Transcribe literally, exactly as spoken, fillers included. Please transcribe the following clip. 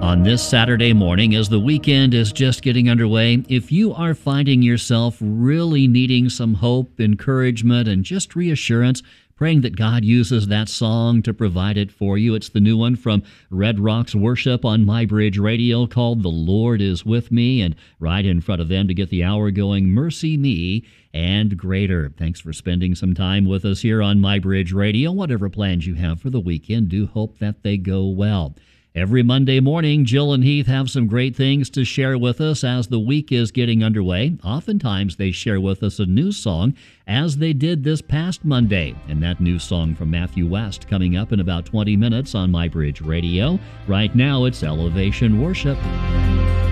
On this Saturday morning, as the weekend is just getting underway, if you are finding yourself really needing some hope, encouragement, and just reassurance, praying that God uses that song to provide it for you. It's the new one from Red Rocks Worship on My Bridge Radio called The Lord Is With Me, and right in front of them to get the hour going, Mercy Me and Greater. Thanks for spending some time with us here on My Bridge Radio. Whatever plans you have for the weekend, do hope that they go well. Every Monday morning, Jill and Heath have some great things to share with us as the week is getting underway. Oftentimes, they share with us a new song, as they did this past Monday. And that new song from Matthew West coming up in about twenty minutes on My Bridge Radio. Right now, it's Elevation Worship.